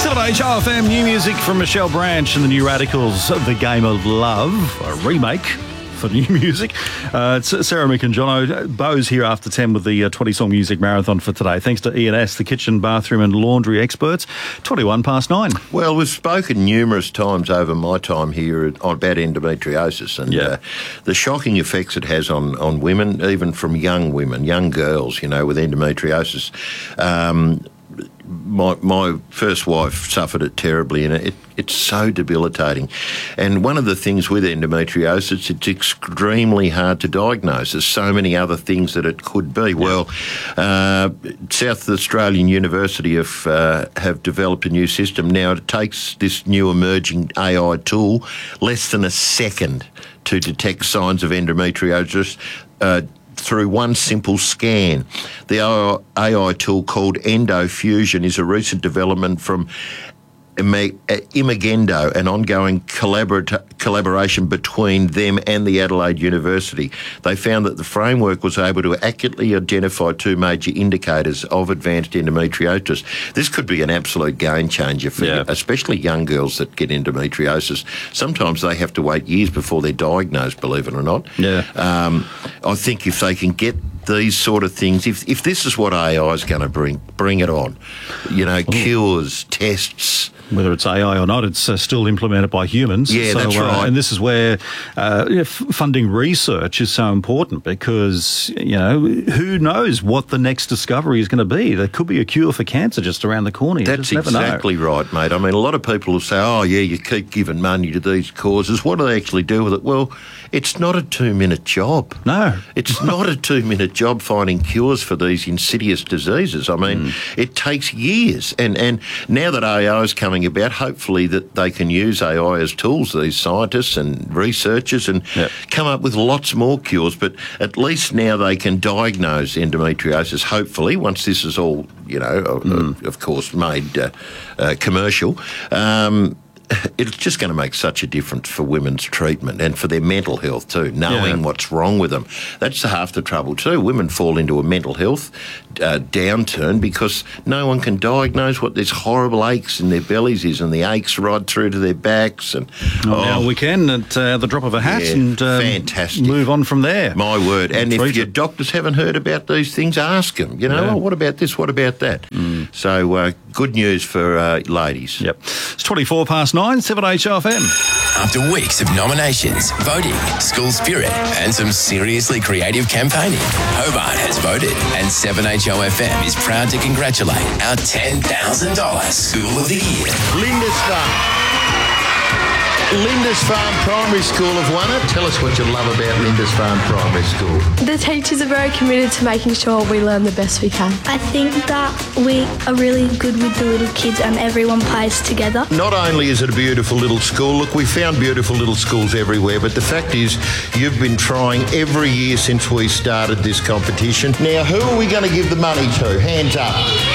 7HRFM, new music from Michelle Branch and the New Radicals, The Game of Love, a remake for new music. It's Sarah, Mick and Jono. Bo's here after 10 with the 20-song music marathon for today. Thanks to E&S, the kitchen, bathroom and laundry experts. 9:21. Well, we've spoken numerous times over my time here about endometriosis and the shocking effects it has on women, even from young women, young girls, with endometriosis. My first wife suffered it terribly, and it's so debilitating. And one of the things with endometriosis, it's extremely hard to diagnose. There's so many other things that it could be. Well, South Australian University have developed a new system. Now, it takes this new emerging AI tool less than a second to detect signs of endometriosis through one simple scan. The AI tool called EndoFusion is a recent development from Imagendo, an ongoing collaboration between them and the Adelaide University. They found that the framework was able to accurately identify two major indicators of advanced endometriosis. This could be an absolute game changer for especially young girls that get endometriosis. Sometimes they have to wait years before they're diagnosed, believe it or not. I think if they can get these sort of things, if this is what AI is going to bring it on, cures, tests. Whether it's AI or not, it's still implemented by humans. Yeah, that's right. And this is where funding research is so important because, who knows what the next discovery is going to be? There could be a cure for cancer just around the corner. That's exactly right, mate. I mean, a lot of people will say, you keep giving money to these causes. What do they actually do with it? Well, it's not a 2-minute job. No. It's not a 2-minute job finding cures for these insidious diseases. I mean, it takes years. And now that AI is coming about, hopefully that they can use AI as tools, these scientists and researchers, and come up with lots more cures. But at least now they can diagnose endometriosis, hopefully, once this is all, of course, made commercial. It's just going to make such a difference for women's treatment and for their mental health too, knowing what's wrong with them. That's half the trouble too. Women fall into a mental health downturn because no one can diagnose what this horrible aches in their bellies is, and the aches right through to their backs. And now we can at the drop of a hat and fantastic. Move on from there. My word. And if your doctors haven't heard about these things, ask them. What about this? What about that? So good news for ladies. Yep. It's 9:24, 7HRFM. After weeks of nominations, voting, school spirit, and some seriously creative campaigning, Hobart has voted, and 7HOFM is proud to congratulate our $10,000 School of the Year. Lindisfarne Primary School have won it. Tell us what you love about Lindisfarne Primary School. The teachers are very committed to making sure we learn the best we can. I think that we are really good with the little kids and everyone plays together. Not only is it a beautiful little school, look, we found beautiful little schools everywhere, but the fact is you've been trying every year since we started this competition. Now, who are we going to give the money to? Hands up.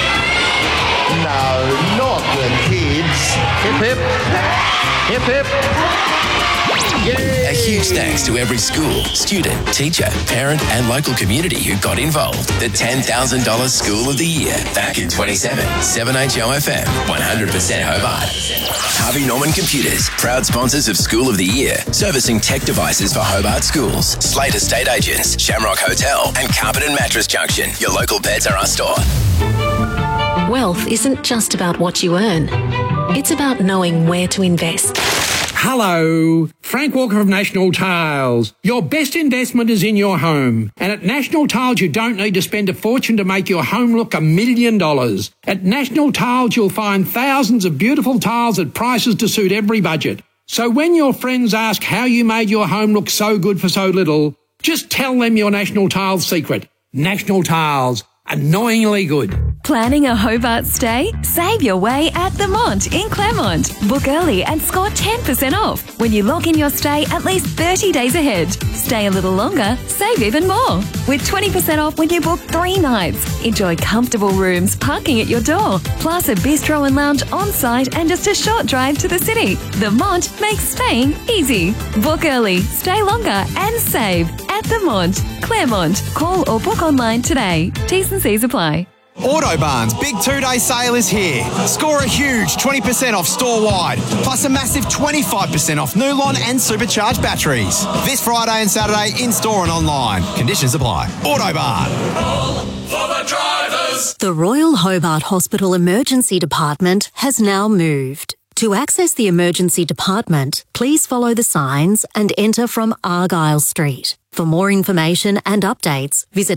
No, not the kids. Hip, hip. Hip, hip. Yay! A huge thanks to every school, student, teacher, parent and local community who got involved. The $10,000 School of the Year back in 27. 7HOFM, 100% Hobart. Harvey Norman Computers, proud sponsors of School of the Year, servicing tech devices for Hobart schools. Slate Estate Agents, Shamrock Hotel and Carpet and Mattress Junction, your local Pets R Us store. Wealth isn't just about what you earn. It's about knowing where to invest. Hello, Frank Walker of National Tiles. Your best investment is in your home. And at National Tiles, you don't need to spend a fortune to make your home look $1 million. At National Tiles, you'll find thousands of beautiful tiles at prices to suit every budget. So when your friends ask how you made your home look so good for so little, just tell them your National Tiles secret. National Tiles. Annoyingly good. Planning a Hobart stay? Save your way at The Mont in Claremont. Book early and score 10% off when you lock in your stay at least 30 days ahead. Stay a little longer, save even more. With 20% off when you book 3 nights. Enjoy comfortable rooms, parking at your door, plus a bistro and lounge on site and just a short drive to the city. The Mont makes staying easy. Book early, stay longer and save at The Mont, Claremont. Call or book online today. T's and C's apply. Autobarn's big 2-day sale is here. Score a huge 20% off store-wide, plus a massive 25% off Nulon and supercharged batteries. This Friday and Saturday in-store and online. Conditions apply. Autobarn. For the drivers. The Royal Hobart Hospital Emergency Department has now moved. To access the emergency department, please follow the signs and enter from Argyle Street. For more information and updates, visit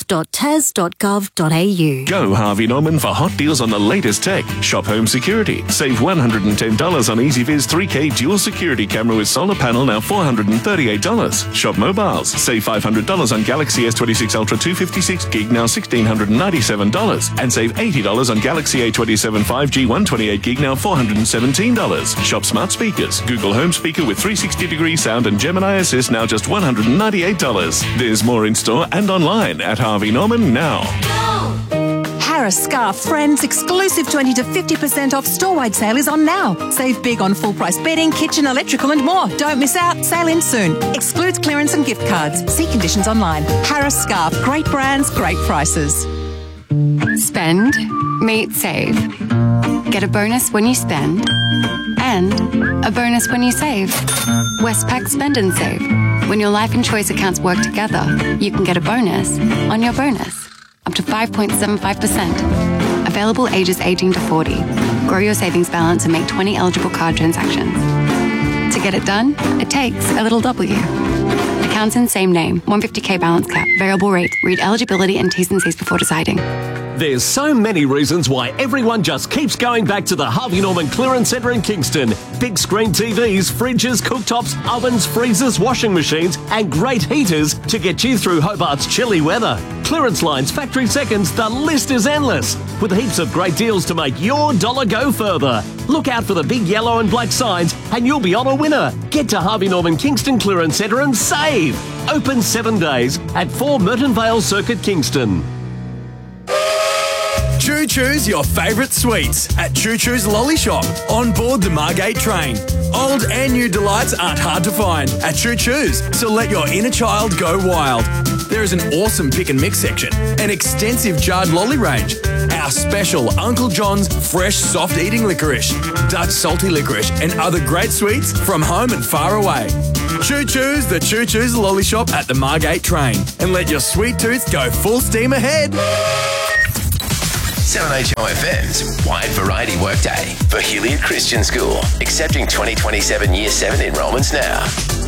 health.tas.gov.au. Go Harvey Norman for hot deals on the latest tech. Shop home security. Save $110 on EasyViz 3K dual security camera with solar panel, now $438. Shop mobiles. Save $500 on Galaxy S26 Ultra 256 gig, now $1,697. And save $80 on Galaxy A27 5G 128 gig, now $417. Shop smart speakers. Google Home Speaker with 360-degree sound and Gemini Assist, now just $198. There's more in store and online at Harvey Norman now. Harris Scarf Friends exclusive 20 to 50% off store-wide sale is on now. Save big on full-price bedding, kitchen, electrical and more. Don't miss out. Sale ends soon. Excludes clearance and gift cards. See conditions online. Harris Scarf. Great brands, great prices. Spend, meet, save. Get a bonus when you spend and a bonus when you save. Westpac Spend and Save. When your life and choice accounts work together, you can get a bonus on your bonus, up to 5.75%. Available ages 18 to 40. Grow your savings balance and make 20 eligible card transactions. To get it done, it takes a little W. Accounts in same name, 150k balance cap, variable rate. Read eligibility and T's and C's before deciding. There's so many reasons why everyone just keeps going back to the Harvey Norman Clearance Centre in Kingston. Big screen TVs, fridges, cooktops, ovens, freezers, washing machines and great heaters to get you through Hobart's chilly weather. Clearance lines, factory seconds, the list is endless. With heaps of great deals to make your dollar go further. Look out for the big yellow and black signs and you'll be on a winner. Get to Harvey Norman Kingston Clearance Centre and save. Open 7 days at 4 Merton Vale Circuit, Kingston. Choo Choo's your favourite sweets at Choo Choo's Lolly Shop on board the Margate train. Old and new delights aren't hard to find at Choo Choo's, so let your inner child go wild. There is an awesome pick and mix section, an extensive jarred lolly range, our special Uncle John's fresh soft eating licorice, Dutch salty licorice and other great sweets from home and far away. Choo Choo's, the Choo Choo's Lolly Shop at the Margate train, and let your sweet tooth go full steam ahead. 7HOFM's Wide Variety Workday for Hilliard Christian School, accepting 2027 Year 7 enrolments now.